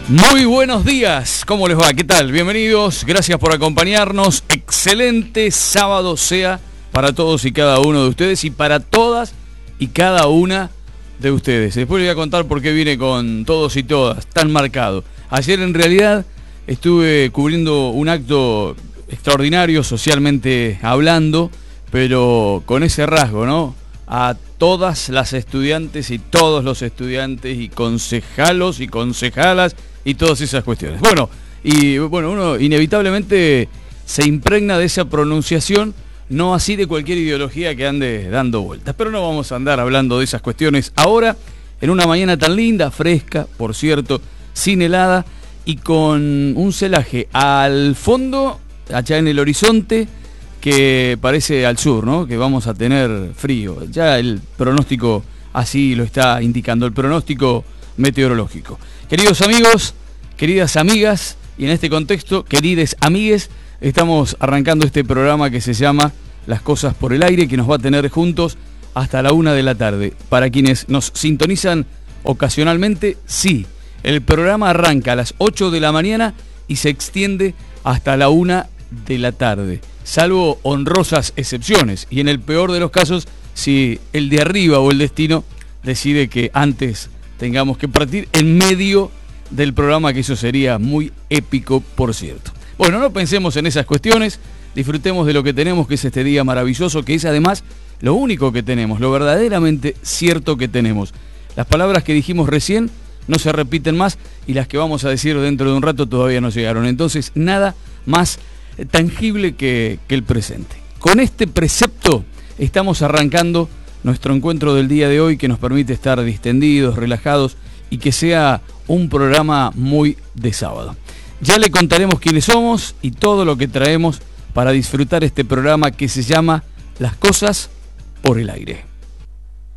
Muy buenos días, ¿cómo les va? ¿Qué tal? Bienvenidos, gracias por acompañarnos. Excelente sábado sea para todos y cada uno de ustedes y para todas y cada una de ustedes. Después les voy a contar por qué viene con todos y todas, tan marcado. Ayer en realidad estuve cubriendo un acto extraordinario socialmente hablando, pero con ese rasgo, ¿no? A todas las estudiantes y todos los estudiantes y concejalos y concejalas y todas esas cuestiones. Bueno, uno inevitablemente se impregna de esa pronunciación, no así de cualquier ideología que ande dando vueltas. Pero no vamos a andar hablando de esas cuestiones ahora, en una mañana tan linda, fresca, por cierto, sin helada y con un celaje al fondo, allá en el horizonte, que parece al sur, ¿no? Que vamos a tener frío. Ya el pronóstico así lo está indicando, el pronóstico meteorológico. Queridos amigos, queridas amigas, y en este contexto, querides amigues, estamos arrancando este programa que se llama Las Cosas por el Aire, que nos va a tener juntos hasta la 1 de la tarde. Para quienes nos sintonizan ocasionalmente, sí, el programa arranca a las 8 de la mañana y se extiende hasta la 1 de la tarde. Salvo honrosas excepciones, y en el peor de los casos, si el de arriba o el destino decide que antes tengamos que partir en medio del programa, que eso sería muy épico, por cierto. Bueno, no pensemos en esas cuestiones, disfrutemos de lo que tenemos, que es este día maravilloso, que es además lo único que tenemos, lo verdaderamente cierto que tenemos. Las palabras que dijimos recién no se repiten más, y las que vamos a decir dentro de un rato todavía no llegaron. Entonces, nada más tangible que el presente. Con este precepto estamos arrancando nuestro encuentro del día de hoy, que nos permite estar distendidos, relajados y que sea un programa muy de sábado. Ya le contaremos quiénes somos y todo lo que traemos para disfrutar este programa que se llama Las Cosas por el Aire.